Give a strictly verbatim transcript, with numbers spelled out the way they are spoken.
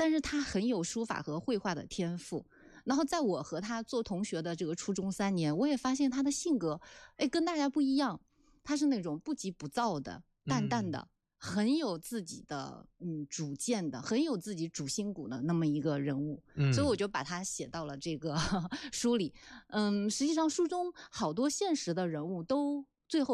但是他很有书法和绘画的天赋。然后在我和他做同学的这个初中三年，我也发现他的性格，哎，跟大家不一样。他是那种不急不躁的、淡淡的，嗯、很有自己的嗯主见的，很有自己主心骨的那么一个人物。嗯、所以我就把他写到了这个呵呵书里。嗯，实际上书中好多现实的人物都